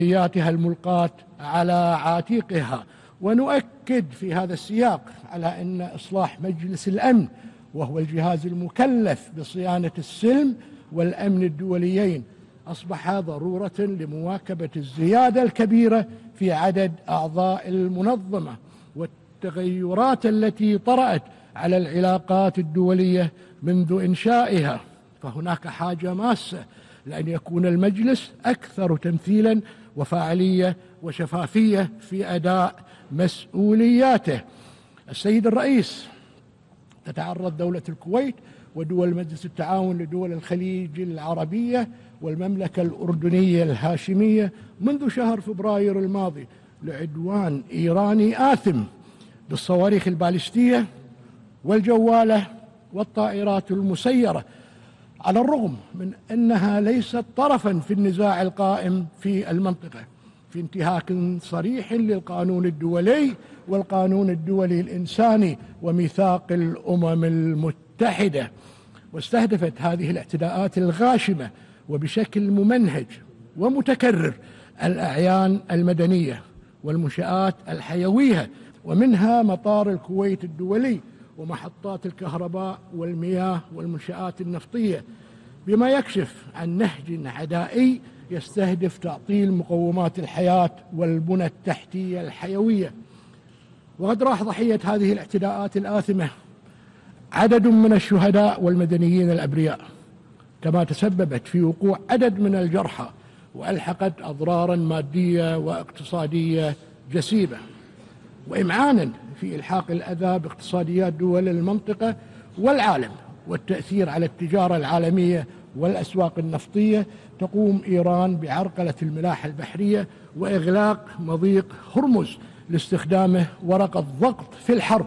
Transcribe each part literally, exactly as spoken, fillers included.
مسؤولياتها الملقاة على عاتقها. ونؤكد في هذا السياق على أن إصلاح مجلس الأمن، وهو الجهاز المكلف بصيانة السلم والأمن الدوليين، أصبح ضرورة لمواكبة الزيادة الكبيرة في عدد أعضاء المنظمة والتغيرات التي طرأت على العلاقات الدولية منذ إنشائها. فهناك حاجة ماسة لأن يكون المجلس أكثر تمثيلا وفاعلية وشفافية في أداء مسؤولياته. السيد الرئيس، تتعرض دولة الكويت ودول مجلس التعاون لدول الخليج العربية والمملكة الأردنية الهاشمية منذ شهر فبراير الماضي لعدوان إيراني آثم بالصواريخ البالستية والجوالة والطائرات المسيرة، على الرغم من أنها ليست طرفا في النزاع القائم في المنطقة، في انتهاك صريح للقانون الدولي والقانون الدولي الإنساني وميثاق الأمم المتحدة. واستهدفت هذه الاعتداءات الغاشمة وبشكل ممنهج ومتكرر الأعيان المدنية والمنشآت الحيوية، ومنها مطار الكويت الدولي ومحطات الكهرباء والمياه والمنشآت النفطية، بما يكشف عن نهج عدائي يستهدف تعطيل مقومات الحياة والبنى التحتية الحيوية. وقد راح ضحية هذه الاعتداءات الآثمة عدد من الشهداء والمدنيين الأبرياء، كما تسببت في وقوع عدد من الجرحى وألحقت أضرارا مادية واقتصادية جسيمة، وإمعانا في إلحاق الأذى باقتصاديات دول المنطقة والعالم والتأثير على التجارة العالمية والأسواق النفطية. تقوم إيران بعرقلة الملاحة البحرية وإغلاق مضيق هرمز لاستخدامه ورقة ضغط في الحرب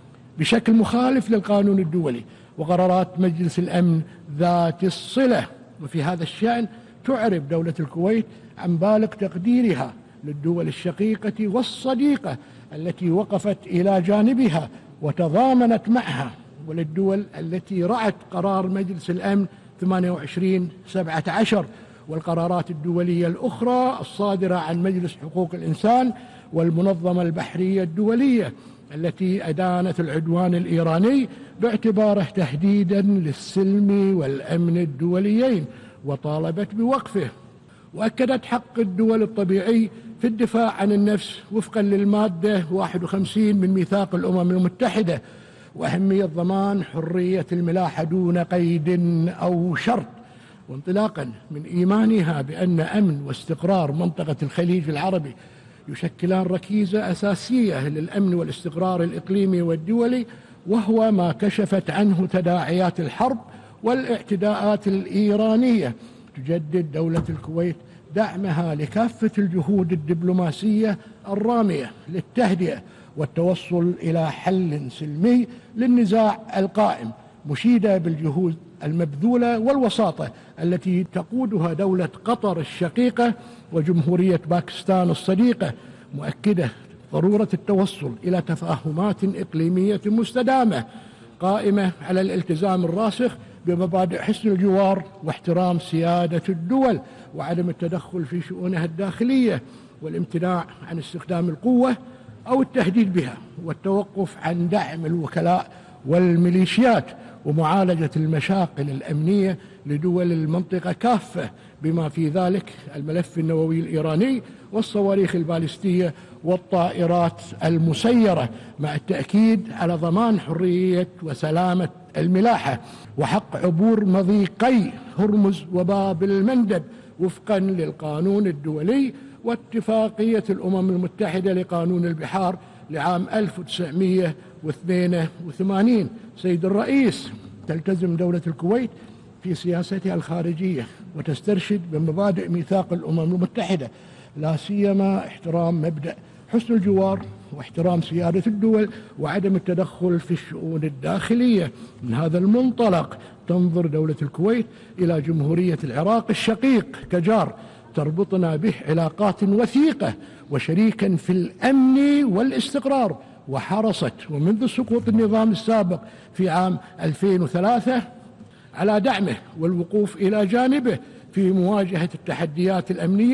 بشكل مخالف للقانون الدولي وقرارات مجلس الأمن ذات الصلة. وفي هذا الشأن تعرب دولة الكويت عن بالغ تقديرها للدول الشقيقة والصديقة التي وقفت إلى جانبها وتضامنت معها، وللدول التي رعت قرار مجلس الأمن ثمانية وعشرين سبعة عشر والقرارات الدولية الأخرى الصادرة عن مجلس حقوق الإنسان والمنظمة البحرية الدولية التي أدانت العدوان الإيراني باعتباره تهديدا للسلم والأمن الدوليين وطالبت بوقفه. وأكدت حق الدول الطبيعي في الدفاع عن النفس وفقا للمادة واحد وخمسين من ميثاق الأمم المتحدة، وأهمية ضمان حرية الملاحة دون قيد أو شرط، وانطلاقا من إيمانها بأن أمن واستقرار منطقة الخليج العربي يشكلان ركيزة أساسية للأمن والاستقرار الإقليمي والدولي، وهو ما كشفت عنه تداعيات الحرب والاعتداءات الإيرانية. تجدد دولة الكويت دعمها لكافة الجهود الدبلوماسية الرامية للتهدئة والتوصل إلى حل سلمي للنزاع القائم، مشيدة بالجهود المبذولة والوساطة التي تقودها دولة قطر الشقيقة وجمهورية باكستان الصديقة، مؤكدة ضرورة التوصل إلى تفاهمات إقليمية مستدامة قائمة على الالتزام الراسخ بمبادئ حسن الجوار واحترام سيادة الدول وعدم التدخل في شؤونها الداخلية والامتناع عن استخدام القوة أو التهديد بها والتوقف عن دعم الوكلاء والميليشيات ومعالجة المشاكل الأمنية لدول المنطقة كافة بما في ذلك الملف النووي الإيراني والصواريخ البالستية والطائرات المسيرة، مع التأكيد على ضمان حرية وسلامة الملاحة وحق عبور مضيقي هرمز وباب المندب وفقا للقانون الدولي واتفاقية الأمم المتحدة لقانون البحار لعام ألف وتسعمئة واثنين وثمانين. سيد الرئيس، تلتزم دولة الكويت في سياستها الخارجية وتسترشد بمبادئ ميثاق الأمم المتحدة، لا سيما احترام مبدأ حسن الجوار واحترام سيادة الدول وعدم التدخل في الشؤون الداخلية. من هذا المنطلق تنظر دولة الكويت إلى جمهورية العراق الشقيق كجار تربطنا به علاقات وثيقة وشريكا في الأمن والاستقرار، وحرصت ومنذ سقوط النظام السابق في عام ألفين وثلاثة على دعمه والوقوف إلى جانبه في مواجهة التحديات الأمنية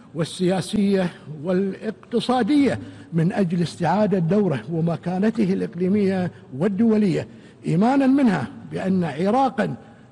والسياسية والاقتصادية من أجل استعادة دوره ومكانته الإقليمية والدولية، إيمانا منها بأن عراقا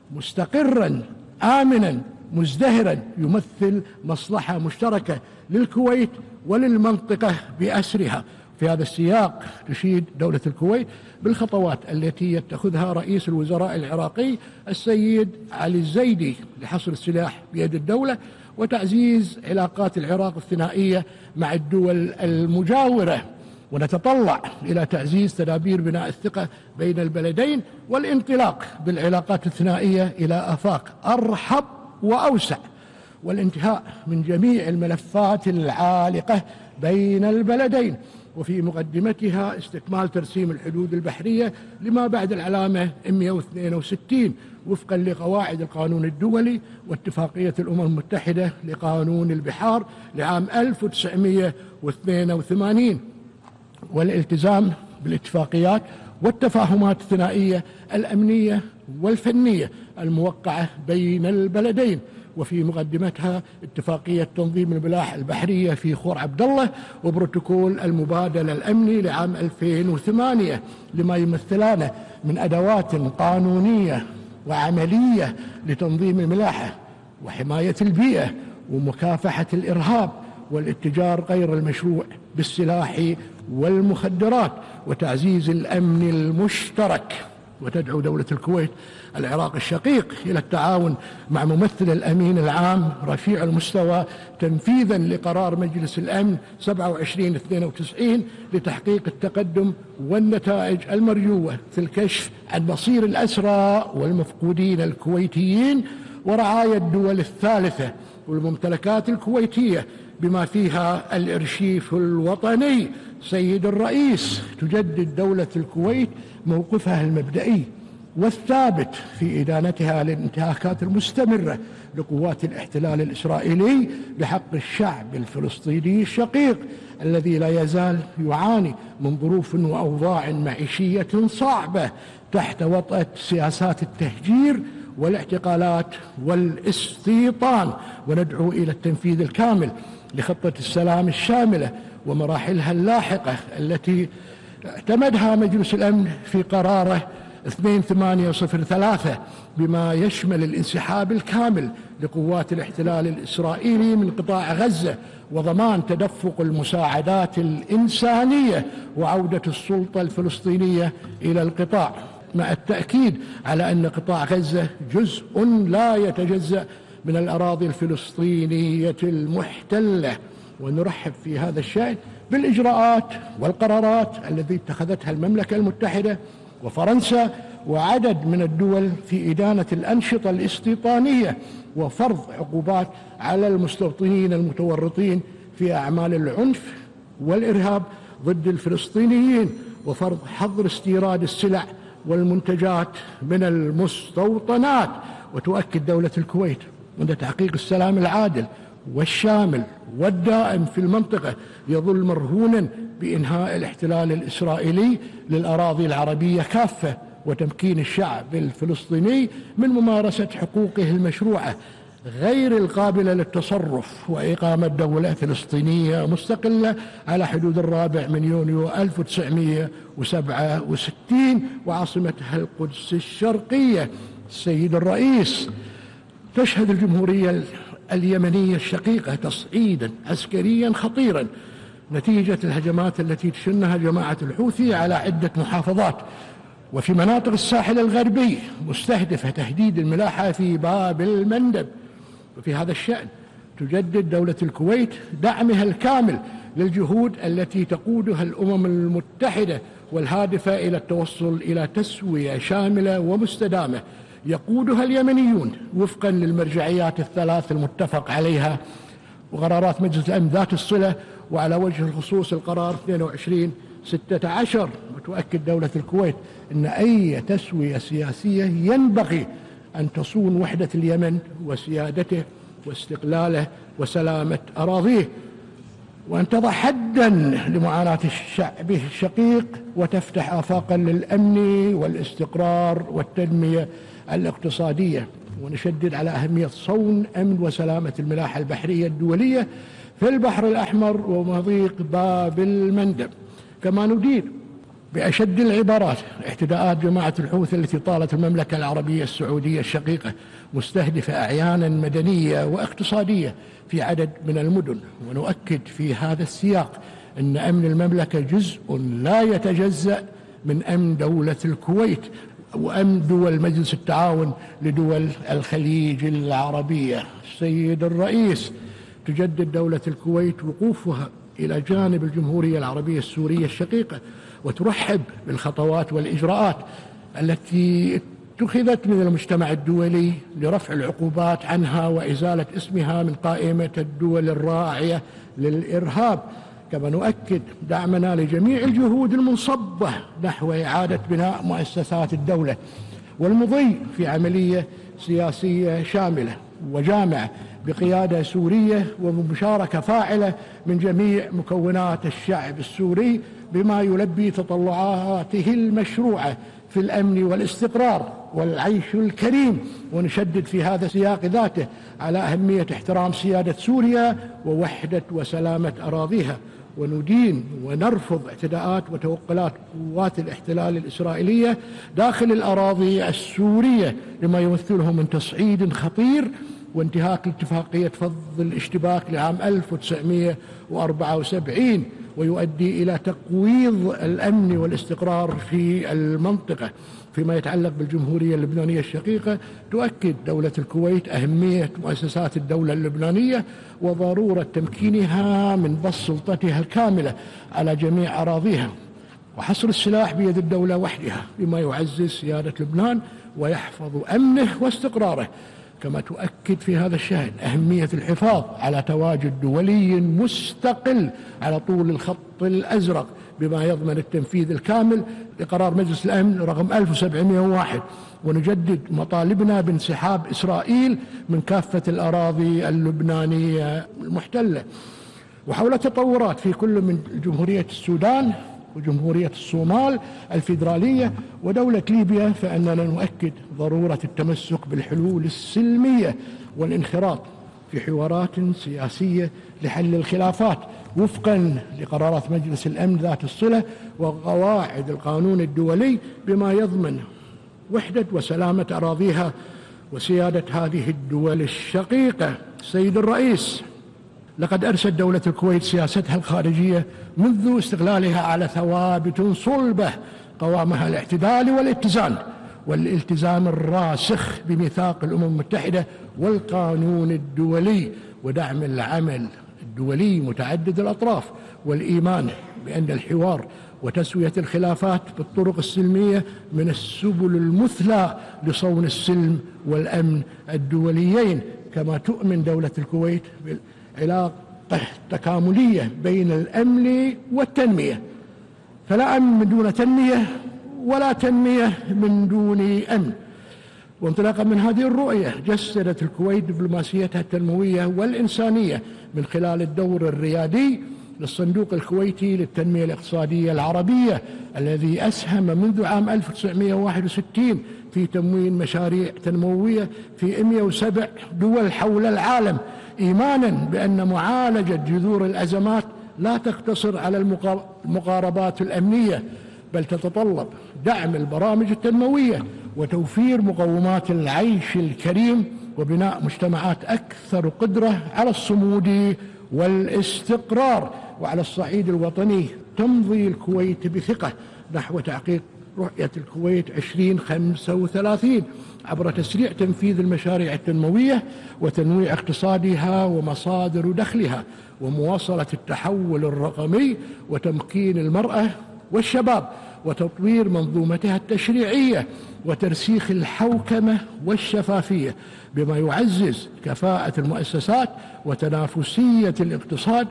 مستقرا آمنا مزدهرا يمثل مصلحة مشتركة للكويت وللمنطقة بأسرها. في هذا السياق تشيد دولة الكويت بالخطوات التي يتخذها رئيس الوزراء العراقي السيد علي الزيدي لحصر السلاح بيد الدولة وتعزيز علاقات العراق الثنائية مع الدول المجاورة، ونتطلع إلى تعزيز تدابير بناء الثقة بين البلدين والانطلاق بالعلاقات الثنائية إلى آفاق أرحب وأوسع، والانتهاء من جميع الملفات العالقة بين البلدين، وفي مقدمتها استكمال ترسيم الحدود البحرية لما بعد العلامة مئة واثنين وستين وفقا لقواعد القانون الدولي واتفاقية الأمم المتحدة لقانون البحار لعام ألف وتسعمئة واثنين وثمانين، والالتزام بالاتفاقيات والتفاهمات الثنائية الأمنية والفنية الموقعة بين البلدين، وفي مقدمتها اتفاقية تنظيم الملاحة البحرية في خور عبد الله وبروتوكول المبادلة الأمني لعام ألفين وثمانية لما يمثلان من أدوات قانونية وعملية لتنظيم الملاحة وحماية البيئة ومكافحة الإرهاب والاتجار غير المشروع بالسلاح والمخدرات وتعزيز الأمن المشترك. وتدعو دولة الكويت العراق الشقيق إلى التعاون مع ممثل الأمين العام رفيع المستوى تنفيذا لقرار مجلس الأمن سبعة وعشرين اثنين وتسعين لتحقيق التقدم والنتائج المرجوة في الكشف عن مصير الأسرى والمفقودين الكويتيين ورعاية الدول الثالثة والممتلكات الكويتية بما فيها الإرشيف الوطني. سيد الرئيس، تجدد دولة الكويت موقفها المبدئي والثابت في إدانتها للانتهاكات المستمرة لقوات الاحتلال الإسرائيلي بحق الشعب الفلسطيني الشقيق الذي لا يزال يعاني من ظروف وأوضاع معيشية صعبة تحت وطأة سياسات التهجير والاعتقالات والاستيطان، وندعو إلى التنفيذ الكامل لخطة السلام الشاملة ومراحلها اللاحقة التي اعتمدها مجلس الأمن في قراره اثنين ثمانية صفر ثلاثة بما يشمل الانسحاب الكامل لقوات الاحتلال الإسرائيلي من قطاع غزة وضمان تدفق المساعدات الإنسانية وعودة السلطة الفلسطينية إلى القطاع، مع التأكيد على أن قطاع غزة جزء لا يتجزأ من الأراضي الفلسطينية المحتلة. ونرحب في هذا الشأن بالإجراءات والقرارات التي اتخذتها المملكة المتحدة وفرنسا وعدد من الدول في إدانة الأنشطة الاستيطانية وفرض عقوبات على المستوطنين المتورطين في أعمال العنف والإرهاب ضد الفلسطينيين وفرض حظر استيراد السلع والمنتجات من المستوطنات. وتؤكد دولة الكويت أن تحقيق السلام العادل والشامل والدائم في المنطقة يظل مرهونا بإنهاء الاحتلال الإسرائيلي للأراضي العربية كافة وتمكين الشعب الفلسطيني من ممارسة حقوقه المشروعة غير القابلة للتصرف وإقامة دولة فلسطينية مستقلة على حدود الرابع من يونيو ألف وتسعمئة وسبعة وستين وعاصمتها القدس الشرقية. السيد الرئيس، تشهد الجمهورية اليمنية الشقيقة تصعيدا عسكريا خطيرا نتيجة الهجمات التي تشنها جماعة الحوثي على عدة محافظات وفي مناطق الساحل الغربي مستهدفة تهديد الملاحة في باب المندب. وفي هذا الشأن تجدد دولة الكويت دعمها الكامل للجهود التي تقودها الأمم المتحدة والهادفة إلى التوصل إلى تسوية شاملة ومستدامة يقودها اليمنيون وفقا للمرجعيات الثلاث المتفق عليها وقرارات مجلس الأمن ذات الصلة، وعلى وجه الخصوص القرار اثنين وعشرين ستة عشر. وتؤكد دولة الكويت أن أي تسوية سياسية ينبغي أن تصون وحدة اليمن وسيادته واستقلاله وسلامة أراضيه، وأن تضع حدا لمعاناة الشعب الشقيق وتفتح آفاقا للأمن والاستقرار والتنمية الاقتصادية. ونشدد على أهمية صون أمن وسلامة الملاحة البحرية الدولية في البحر الأحمر ومضيق باب المندب. كما ندين بأشد العبارات اعتداءات جماعة الحوثي التي طالت المملكة العربية السعودية الشقيقة، مستهدفة أعيانا مدنية واقتصادية في عدد من المدن. ونؤكد في هذا السياق أن أمن المملكة جزء لا يتجزأ من أمن دولة الكويت وأمن دول مجلس التعاون لدول الخليج العربية. السيد الرئيس، تجدد دولة الكويت وقوفها إلى جانب الجمهورية العربية السورية الشقيقة، وترحب بالخطوات والإجراءات التي اتخذت من المجتمع الدولي لرفع العقوبات عنها وإزالة اسمها من قائمة الدول الراعية للإرهاب. كما نؤكد دعمنا لجميع الجهود المنصبة نحو إعادة بناء مؤسسات الدولة والمضي في عملية سياسية شاملة وجامعة بقيادة سورية وبمشاركة فاعلة من جميع مكونات الشعب السوري بما يلبي تطلعاته المشروعة في الأمن والاستقرار والعيش الكريم. ونشدد في هذا السياق ذاته على أهمية احترام سيادة سوريا ووحدة وسلامة أراضيها. وندين ونرفض اعتداءات وتوقلات قوات الاحتلال الإسرائيلية داخل الأراضي السورية لما يمثله من تصعيد خطير وانتهاك اتفاقية فض الاشتباك لعام ألف وتسعمائة وأربعة وسبعين، ويؤدي إلى تقويض الأمن والاستقرار في المنطقة. فيما يتعلق بالجمهورية اللبنانية الشقيقة، تؤكد دولة الكويت أهمية مؤسسات الدولة اللبنانية وضرورة تمكينها من بسط سلطتها الكاملة على جميع أراضيها وحصر السلاح بيد الدولة وحدها بما يعزز سيادة لبنان ويحفظ أمنه واستقراره. كما تؤكد في هذا الشأن أهمية الحفاظ على تواجد دولي مستقل على طول الخط الأزرق بما يضمن التنفيذ الكامل لقرار مجلس الأمن رقم ألف وسبعمائة وواحد. ونجدد مطالبنا بانسحاب إسرائيل من كافة الأراضي اللبنانية المحتلة. وحول التطورات في كل من جمهورية السودان وجمهورية الصومال الفيدرالية ودولة ليبيا، فإننا نؤكد ضرورة التمسك بالحلول السلمية والانخراط في حوارات سياسية لحل الخلافات وفقا لقرارات مجلس الأمن ذات الصلة وقواعد القانون الدولي بما يضمن وحدة وسلامة أراضيها وسيادة هذه الدول الشقيقة. السيد الرئيس، لقد أرست دولة الكويت سياستها الخارجية منذ استقلالها على ثوابت صلبة قوامها الاعتدال والاتزان والالتزام الراسخ بميثاق الأمم المتحدة والقانون الدولي ودعم العمل الدولي متعدد الأطراف والإيمان بأن الحوار وتسوية الخلافات بالطرق السلمية من السبل المثلى لصون السلم والأمن الدوليين. كما تؤمن دولة الكويت بالعلاقة التكاملية بين الأمن والتنمية، فلا أمن من دون تنمية ولا تنمية من دون أمن. وانطلاقا من هذه الرؤية جسدت الكويت دبلوماسيتها التنموية والإنسانية من خلال الدور الريادي للصندوق الكويتي للتنمية الاقتصادية العربية الذي أسهم منذ عام ألف وتسعمائة وواحد وستين في تمويل مشاريع تنموية في مئة وسبع دول حول العالم، إيمانا بأن معالجة جذور الأزمات لا تقتصر على المقاربات الأمنية بل تتطلب دعم البرامج التنموية وتوفير مقومات العيش الكريم وبناء مجتمعات أكثر قدرة على الصمود والاستقرار. وعلى الصعيد الوطني تمضي الكويت بثقة نحو تحقيق رؤية الكويت عشرين خمسة وثلاثين عبر تسريع تنفيذ المشاريع التنموية وتنويع اقتصادها ومصادر دخلها ومواصلة التحول الرقمي وتمكين المرأة والشباب وتطوير منظومتها التشريعية وترسيخ الحوكمة والشفافية بما يعزز كفاءة المؤسسات وتنافسية الاقتصاد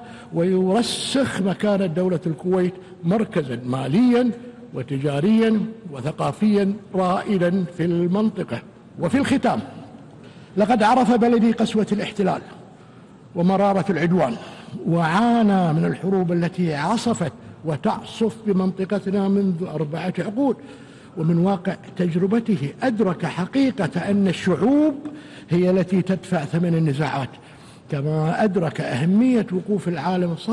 ويرسخ مكانة دولة الكويت مركزا ماليا وتجاريا وثقافيا رائدا في المنطقة. وفي الختام، لقد عرف بلدي قسوة الاحتلال ومرارة العدوان وعانى من الحروب التي عصفت وتعصف بمنطقتنا منذ أربعة عقود. ومن واقع تجربته أدرك حقيقة أن الشعوب هي التي تدفع ثمن النزاعات كما أدرك أهمية وقوف العالم الصالح